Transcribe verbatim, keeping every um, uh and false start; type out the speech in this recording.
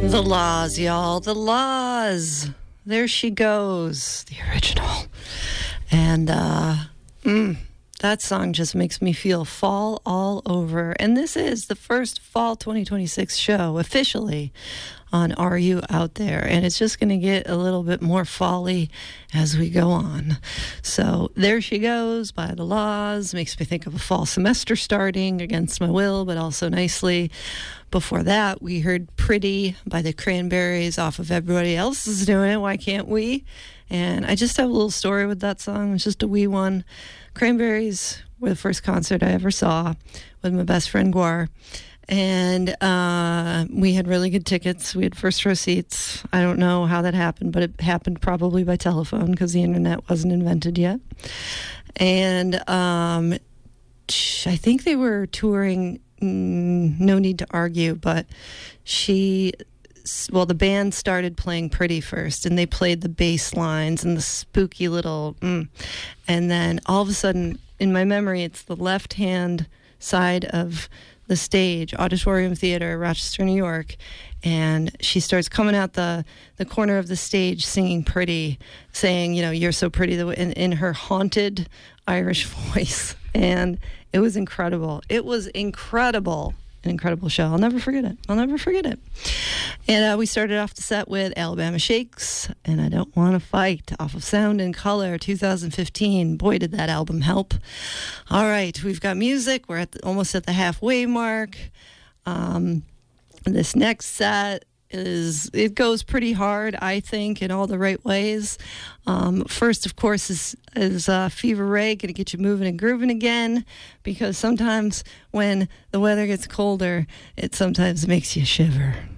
The Laws, y'all. The Laws. There she goes. The original. And uh, mm, that song just makes me feel fall all over. And this is the first fall twenty twenty-six show officially on Are You Out There? And it's just going to get a little bit more folly as we go on. So There She Goes by The Laws makes me think of a fall semester starting against my will, but also nicely. Before that, we heard Pretty by the Cranberries off of Everybody Else Is Doing It, Why Can't We? And I just have a little story with that song. It's just a wee one. Cranberries were the first concert I ever saw with my best friend Guar. And uh, we had really good tickets. We had first row seats. I don't know how that happened, but it happened probably by telephone because the internet wasn't invented yet. And um, I think they were touring mm, No Need to Argue, but she... Well, the band started playing Pretty first, and they played the bass lines and the spooky little... Mm. And then all of a sudden, in my memory, it's the left-hand side of the stage, Auditorium Theater, Rochester, New York, and she starts coming out the, the corner of the stage singing Pretty, saying, you know, you're so pretty, in, in her haunted Irish voice. And it was incredible. It was incredible. An incredible show. I'll never forget it. I'll never forget it. And uh, we started off the set with Alabama Shakes and I Don't Want to Fight off of Sound and Color two thousand fifteen. Boy, did that album help. All right, we've got music. We're at the, almost at the halfway mark. Um, this next set is, it goes pretty hard, I think, in all the right ways. Um, first, of course, is, is uh, Fever Ray, going to get you moving and grooving again, because sometimes when the weather gets colder, it sometimes makes you shiver.